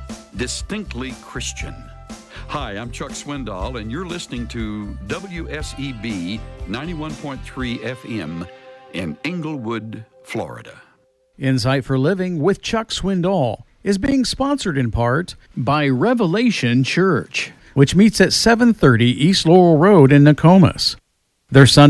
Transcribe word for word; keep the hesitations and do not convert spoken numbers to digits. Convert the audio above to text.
distinctly Christian. Hi, I'm Chuck Swindoll, and you're listening to W S E B ninety-one point three F M in Englewood, Florida. Insight for Living with Chuck Swindoll is being sponsored in part by Revelation Church, which meets at seven thirty East Laurel Road in Nokomis. Their Sunday